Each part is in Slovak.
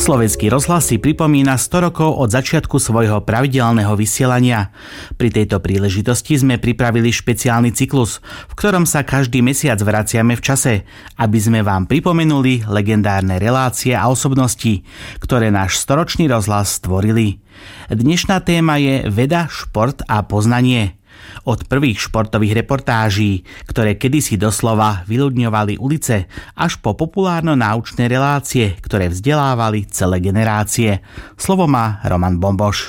Slovenský rozhlas si pripomína 100 rokov od začiatku svojho pravidelného vysielania. Pri tejto príležitosti sme pripravili špeciálny cyklus, v ktorom sa každý mesiac vraciame v čase, aby sme vám pripomenuli legendárne relácie a osobnosti, ktoré náš storočný rozhlas stvorili. Dnešná téma je veda, šport a poznanie. Od prvých športových reportáží, ktoré kedysi doslova vyľudňovali ulice, až po populárno-náučné relácie, ktoré vzdelávali celé generácie. Slovo má Roman Bomboš.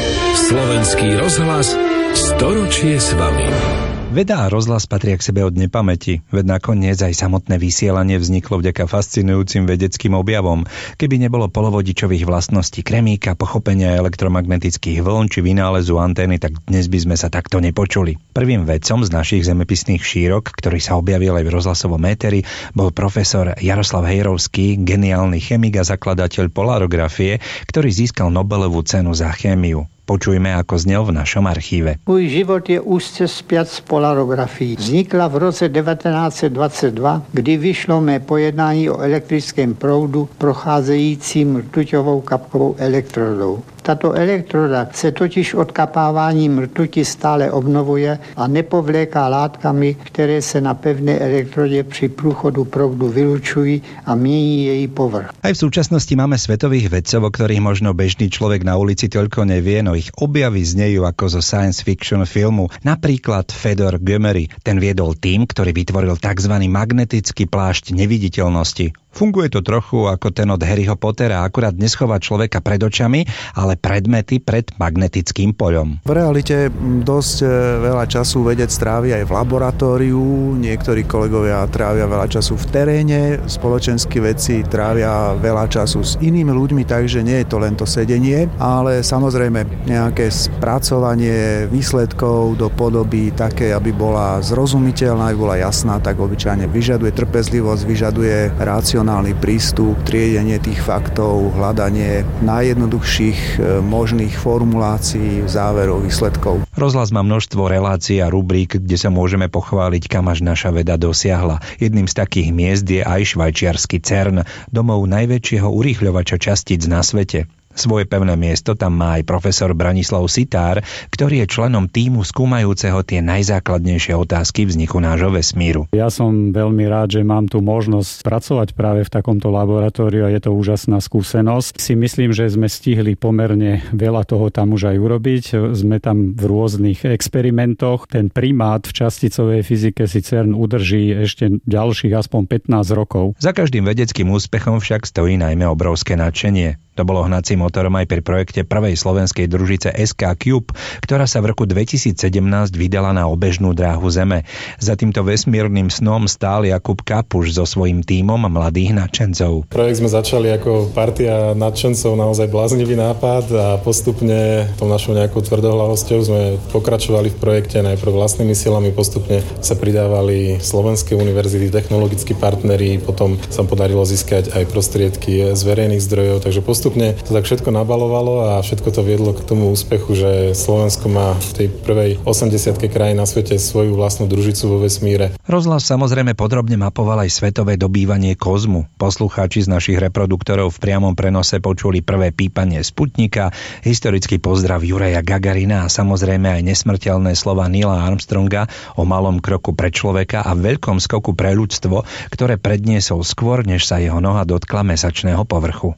Slovenský rozhlas, storočie s vami. Veda a rozhlas patria k sebe od nepamäti, veď nakoniec aj samotné vysielanie vzniklo vďaka fascinujúcim vedeckým objavom. Keby nebolo polovodičových vlastností kremíka, pochopenia elektromagnetických vln či vynálezu antény, tak dnes by sme sa takto nepočuli. Prvým vedcom z našich zemepisných šírok, ktorý sa objavil aj v rozhlasovom éteri, bol profesor Jaroslav Hejrovský, geniálny chemik a zakladateľ polarografie, ktorý získal Nobelovú cenu za chémiu. Počujme, ako znel v našom archíve. Môj život je úzce spiat s polarografií. Vznikla v roce 1922, kdy vyšlo mé pojednání o elektrickém proudu procházejícím rtuťovou kapkovou elektrodou. Tato elektroda se totiž odkapáváním rtuti stále obnovuje a nepovléká látkami, které se na pevné elektrodě při průchodu proudu vylučují a mění její povrch. Aj v súčasnosti máme svetových vedcov, o ktorých možno bežný človek na ulici toľko nevie, no ich objavy znejú ako zo science fiction filmu. Napríklad Fedor Gömöri, ten viedol tým, ktorý vytvoril tzv. Magnetický plášť neviditeľnosti. Funguje to trochu ako ten od Harryho Pottera, akurát neschová človeka pred očami, ale predmety pred magnetickým poľom. V realite dosť veľa času vedec trávi aj v laboratóriu, niektorí kolegovia trávia veľa času v teréne, spoločenskí vedci trávia veľa času s inými ľuďmi, takže nie je to len to sedenie, ale samozrejme nejaké spracovanie výsledkov do podoby také, aby bola zrozumiteľná, aby bola jasná, tak obyčajne vyžaduje trpezlivosť, vyžaduje racionálny prístup, triedenie tých faktov, hľadanie najjednoduchších možných formulácií, záverov, výsledkov. Rozhlas má množstvo relácií a rubrík, kde sa môžeme pochváliť, kam až naša veda dosiahla. Jedným z takých miest je aj švajčiarsky CERN, domov najväčšieho urýchľovača častíc na svete. Svoje pevné miesto tam má aj profesor Branislav Sitár, ktorý je členom tímu skúmajúceho tie najzákladnejšie otázky vzniku nášho vesmíru. Ja som veľmi rád, že mám tu možnosť pracovať práve v takomto laboratóriu a je to úžasná skúsenosť. Si myslím, že sme stihli pomerne veľa toho tam už aj urobiť. Sme tam v rôznych experimentoch. Ten primát v časticovej fyzike si CERN udrží ešte ďalších aspoň 15 rokov. Za každým vedeckým úspechom však stojí najmä obrovské nadšenie. To bolo hnacím motorom aj pri projekte prvej slovenskej družice SK Cube, ktorá sa v roku 2017 vydala na obežnú dráhu Zeme. Za týmto vesmírnym snom stál Jakub Kapuš so svojím tímom mladých nadšencov. Projekt sme začali ako partia nadšencov, naozaj bláznivý nápad a postupne tou našou nejakou tvrdohlavosťou sme pokračovali v projekte najprv vlastnými silami, postupne sa pridávali slovenské univerzity, technologickí partneri, potom sa podarilo získať aj prostriedky z verejných zdrojov, takže postupne to tak všetko nabalovalo a všetko to viedlo k tomu úspechu, že Slovensko má v tej prvej 80-ke krajín na svete svoju vlastnú družicu vo vesmíre. Rozhlas samozrejme podrobne mapoval aj svetové dobývanie kozmu. Poslucháči z našich reproduktorov v priamom prenose počuli prvé pípanie Sputnika, historický pozdrav Juraja Gagarina a samozrejme aj nesmrteľné slova Neila Armstronga o malom kroku pre človeka a veľkom skoku pre ľudstvo, ktoré predniesol skôr, než sa jeho noha dotkla mesačného povrchu.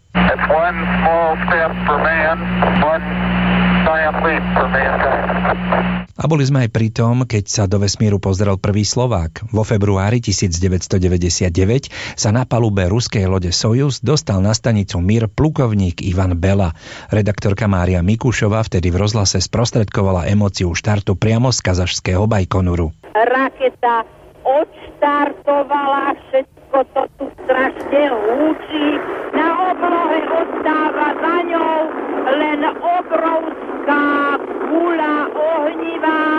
A boli sme aj pri tom, keď sa do vesmíru pozrel prvý Slovák. Vo februári 1999 sa na palube ruskej lode Sojuz dostal na stanicu Mir plukovník Ivan Bela. Redaktorka Mária Mikušová vtedy v rozhlase sprostredkovala emóciu štartu priamo z kazašského Bajkonuru. Raketa odštartovala, všetko to tu strašne húči. Na oblohe ostáva za ňou len obrovská guľa ohnivá.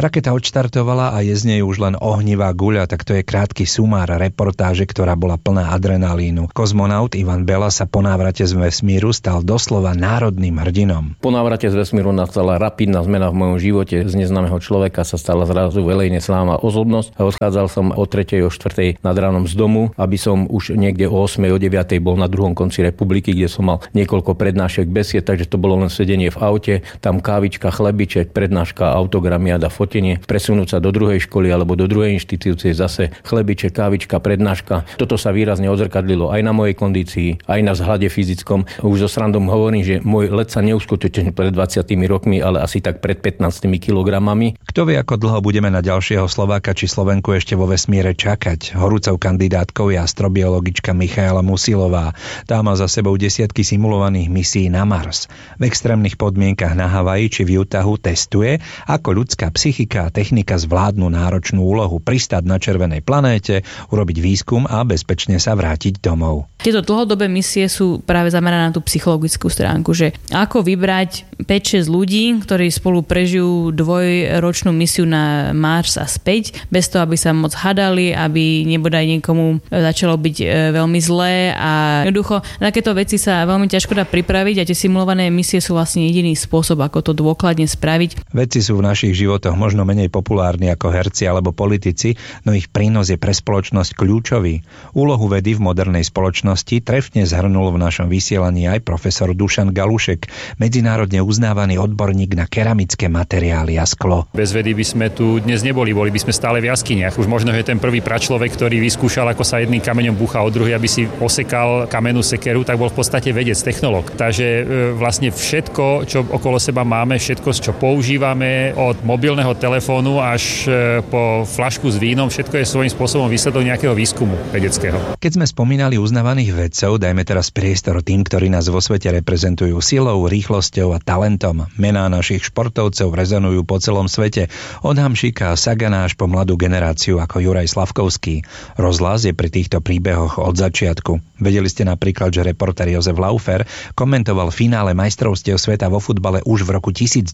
Raketa odštartovala a je z nej už len ohnivá guľa, tak to je krátky sumár reportáže, ktorá bola plná adrenalínu. Kozmonaut Ivan Bela sa po návrate z vesmíru stal doslova národným hrdinom. Po návrate z vesmíru nastala rapidná zmena v mojom živote. Z neznámeho človeka sa stala zrazu velejne slávna osobnosť. Odchádzal som o 3. o 4. nad ránom z domu, aby som už niekde o 8. o 9. bol na druhom konci republiky, kde som mal niekoľko prednášek, besied, takže to bolo len sedenie v aute, tam kávička, chlebiček, prednáška, autogramiada, fotenie, presunúť sa do druhej školy alebo do druhej inštitúcie, zase chlebiček, kávička, prednáška. Toto sa výrazne odzrkadlilo aj na mojej kondícii, aj na vzhľade fyzickom. Už so srandom hovorím, že môj let sa neuskutočnil pred 20 rokmi, ale asi tak pred 15 kilogramami. Kto vie, ako dlho budeme na ďalšieho Slováka či Slovenku ešte vo vesmíre čakať? Horúcou kandidátkou je astrobiologička Michaela Musilová. Tá má za sebou desiatky simulovaných misií na Mars. V extrémnych podmienkach na Havaji či v Utahu testuje, ako ľudská psychika a technika zvládnu náročnú úlohu pristáť na červenej planéte, urobiť výskum a bezpečne sa vrátiť domov. Tieto dlhodobé misie sú práve zamerané na tú psychologickú stránku, že ako vybrať 5-6 ľudí, ktorí spolu prežijú dvojročnú misiu na Mars a späť, bez toho, aby sa moc hadali, aby nebodaj niekomu začalo byť veľmi zlé a jednoducho takéto veci sa veľmi ťažko dá pripraviť a tie simulované misie sú vlastne jediný spôsob, ako to dôkladne spraviť. Vedci sú v našich životoch možno menej populárni ako herci alebo politici, no ich prínos je pre spoločnosť kľúčový. Úlohu vedy v modernej spoločnosti trefne zhrnul v našom vysielaní aj profesor Dušan Galušek, medzinárodne uznávaný odborník na keramické materiály a sklo. Bez vedy by sme tu dnes neboli, boli by sme stále v jaskyniach. Už možno je ten prvý pračlovek, ktorý vyskúšal, ako sa jedným kameňom búcha od druhý, aby si osekal kamennú sekeru, tak bol v podstate vedec, technológ. Takže vlastne všetko, čo okolo seba máme, všetko, čo používame, od mobilného telefónu až po fľašku s vínom, všetko je svojím spôsobom výsledok nejakého výskumu vedeckého. Keď sme spomínali uznávaných vedcov, dajme teraz priestor tým, ktorí nás vo svete reprezentujú silou, rýchlosťou a talentom. Mená našich športovcov rezonujú po celom svete, od Hamšíka a Sagana až po mladú generáciu ako Juraj Slavkovský. Rozhlas je pri týchto príbehoch od začiatku. Vedeli ste napríklad, že reportér Jozef Laufer komentoval finále majstrovstiev sveta vo futbale už v roku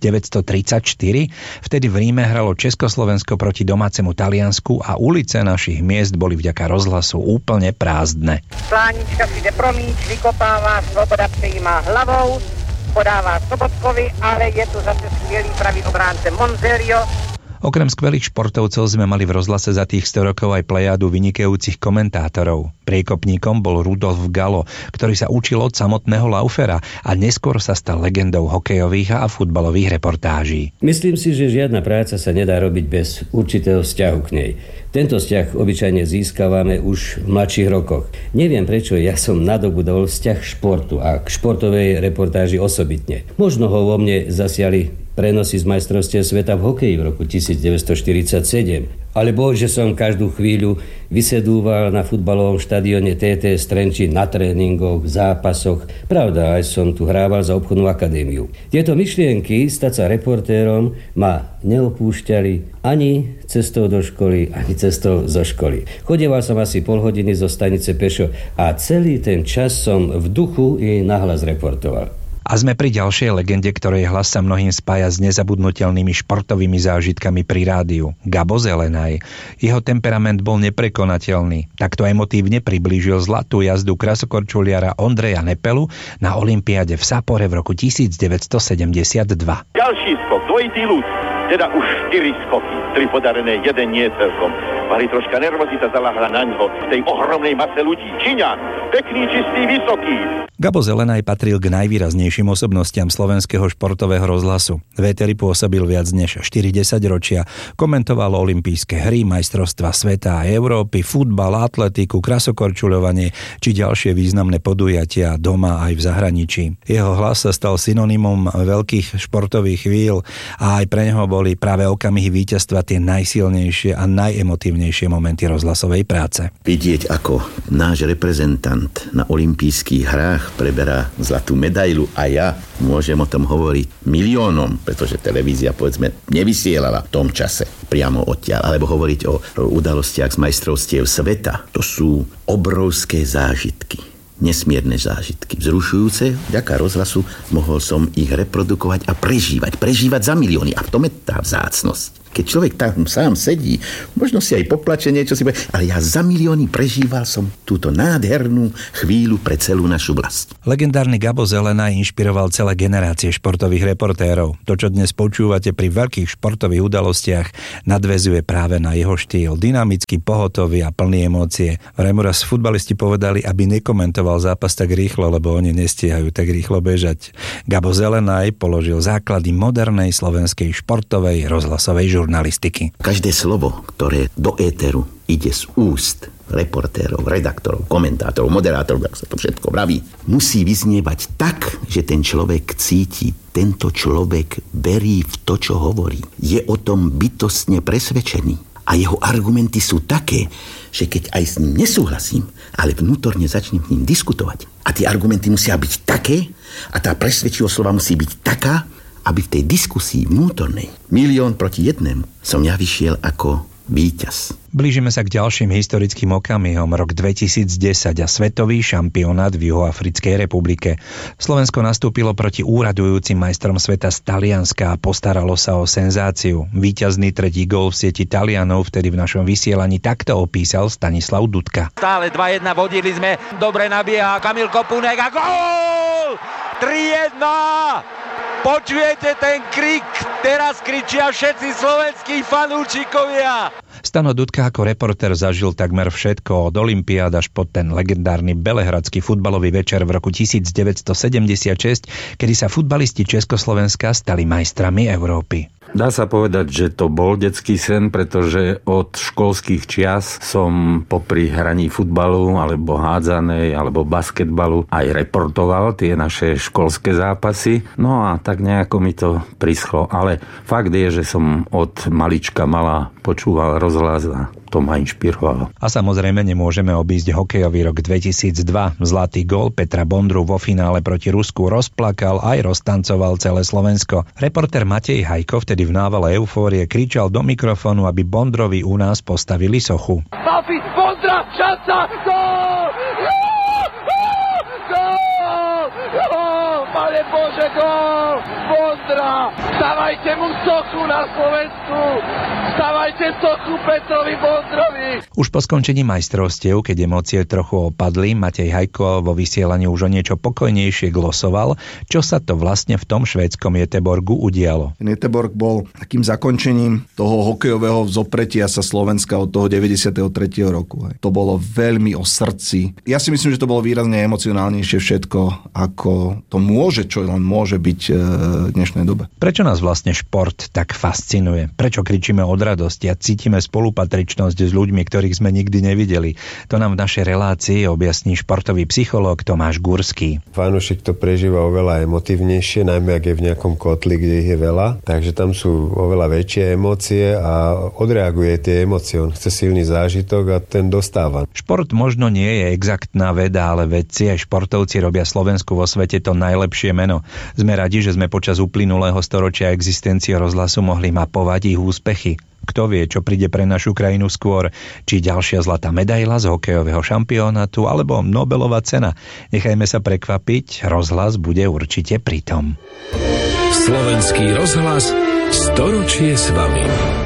1934. Vtedy v Ríme hralo Československo proti domácemu Taliansku a ulice našich miest boli vďaka rozhlasu úplne prázdne. Plánička si jde promíč, vykopává, Svoboda přejímá hlavou, podává Sobotkovi, ale je tu zase skvělý pravý obránce Monzelio. Okrem skvelých športovcov sme mali v rozhlase za tých 100 rokov aj plejádu vynikajúcich komentátorov. Priekopníkom bol Rudolf Galo, ktorý sa učil od samotného Laufera a neskôr sa stal legendou hokejových a futbalových reportáží. Myslím si, že žiadna práca sa nedá robiť bez určitého vzťahu k nej. Tento vzťah obyčajne získavame už v mladších rokoch. Neviem, prečo ja som nadobudol vzťah športu a k športovej reportáži osobitne. Možno ho vo mne zasiali prenosy z majstrovstiev sveta v hokeji v roku 1947. Alebo že som každú chvíľu vysedúval na futbalovom štadióne TTS Trenčín na tréningoch, zápasoch. Pravda, aj som tu hrával za obchodnú akadémiu. Tieto myšlienky stať sa reportérom ma neopúšťali ani cestou do školy, ani cestou zo školy. Chodieval som asi pol hodiny zo stanice pešo a celý ten čas som v duchu i nahlas reportoval. A sme pri ďalšej legende, ktorej hlas sa mnohým spája s nezabudnutelnými športovými zážitkami pri rádiu. Gabo Zelenaj. Jeho temperament bol neprekonateľný. Takto emotívne priblížil zlatú jazdu krasokorčuliara Ondreja Nepelu na olympiáde v Sapore v roku 1972. Ďalší skok, dvojitý ľud, teda už 4 skoky, 3 podarené, jeden nie celkom. Mali troška nervozita zaláhla na ňo v tej ohromnej mase ľudí. Číňan, pekný, čistý, vysoký. Gabo Zelenaj patril k najvýraznejším osobnostiam slovenského športového rozhlasu. V éteri pôsobil viac než 40 ročia. Komentoval olympijské hry, majstrovstvá sveta a Európy, futbal, atletiku, krasokorčuľovanie či ďalšie významné podujatia doma aj v zahraničí. Jeho hlas sa stal synonymom veľkých športových chvíľ a aj pre neho boli práve okamihy víťazstva tie najsilnejšie a najemotívnejšie momenty rozhlasovej práce. Vidieť, ako náš reprezentant na olympijských hrách preberá zlatú medailu a ja môžem o tom hovoriť miliónom, pretože televízia, povedzme, nevysielala v tom čase priamo odtiaľ, alebo hovoriť o udalostiach z majstrovstiev sveta. To sú obrovské zážitky. Nesmierne zážitky, vzrušujúce. Vďaka rozhlasu mohol som ich reprodukovať a prežívať za milióny. A v tom je tá vzácnosť. Keď človek tam sám sedí, možno si aj poplače niečo si povie, ale ja za milióny prežíval som túto nádhernú chvíľu pre celú našu vlast. Legendárny Gabo Zelenaj inšpiroval celé generácie športových reportérov. To, čo dnes počúvate pri veľkých športových udalostiach, nadväzuje práve na jeho štýl. Dynamický, pohotový a plný emócie. Vraj mu raz futbalisti povedali, aby nekomentoval zápas tak rýchlo, lebo oni nestíhajú tak rýchlo bežať. Gabo Zelenaj položil základy modernej slovenskej športovej rozhlasovej žurnalistiky. Každé slovo, ktoré do éteru ide z úst reportérov, redaktorov, komentátorov, moderátorov, ako sa to všetko vraví, musí vyznievať tak, že ten človek cíti, tento človek verí v to, čo hovorí. Je o tom bytostne presvedčený. A jeho argumenty sú také, že keď aj s ním nesúhlasím, ale vnútorne začnem s ním diskutovať. A tie argumenty musia byť také, a tá presvedčivosť slova musí byť taká, aby v tej diskusii vnútornej 1,000,000 proti 1 som ja vyšiel ako víťaz. Blížime sa k ďalším historickým okamihom. Rok 2010 a svetový šampionát v Juhoafrickej republike. Slovensko nastúpilo proti úradujúcim majstrom sveta z Talianska a postaralo sa o senzáciu. Víťazný tretí gól v sieti Talianov vtedy v našom vysielaní takto opísal Stanislav Dudka. Stále 2-1, vodili sme, dobre nabieha Kamil Kopunek a gól! 3-1! Počujete ten krik? Teraz kričia všetci slovenskí fanúčikovia. Stano Dudka ako reportér zažil takmer všetko od olympiád až po ten legendárny belehradský futbalový večer v roku 1976, kedy sa futbalisti Československa stali majstrami Európy. Dá sa povedať, že to bol detský sen, pretože od školských čias som popri hraní futbalu alebo hádzanej alebo basketbalu aj reportoval tie naše školské zápasy. No a tak nejako mi to prischlo. Ale fakt je, že som od malička mala počúval rozhlas a to ma inšpirovalo. A samozrejme nemôžeme obísť hokejový rok 2002. Zlatý gól Petra Bondru vo finále proti Rusku rozplakal aj roztancoval celé Slovensko. Reportér Matej Hajko vtedy v návale eufórie kričal do mikrofónu, aby Bondrovi u nás postavili sochu. Papi, Bondra, šanca, gól! Gól! Pane Bože, gól! Bondra! Stavajte mu sochu na Slovensku! Stavajte sochu Petrovi Bondrovi! Už po skončení majstrovstiev, keď emócie trochu opadli, Matej Hajko vo vysielaní už o niečo pokojnejšie glosoval, čo sa to vlastne v tom švédskom Göteborgu udialo. Göteborg bol takým zakončením toho hokejového vzopretia sa Slovenska od toho 93. roku. To bolo veľmi o srdci. Ja si myslím, že to bolo výrazne emocionálnejšie všetko, ako to môže, čo len môže byť v dnešnej dobe. Prečo nás vlastne šport tak fascinuje? Prečo kričíme od radosti a cítime spolupatričnosť s ľuďmi, ktorých sme nikdy nevideli? To nám v našej relácii objasní športový psychológ Tomáš Gurský. Fanúšik to prežíva oveľa emotívnejšie, najmä ak je v nejakom kotli, kde ich je veľa, takže tam sú oveľa väčšie emócie a odreaguje tie emócie. On chce silný zážitok a ten dostáva. Šport možno nie je exaktná veda, ale vedci aj športovci robia Slovensku vo svete to najlepšie meno. Sme radi, že sme počas uplynulého storočia existencie rozhlasu mohli mapovať ich úspechy. Kto vie, čo príde pre našu krajinu skôr, či ďalšia zlatá medaila z hokejového šampionátu alebo Nobelová cena. Nechajme sa prekvapiť, rozhlas bude určite pritom. Slovenský rozhlas, storočie s vami.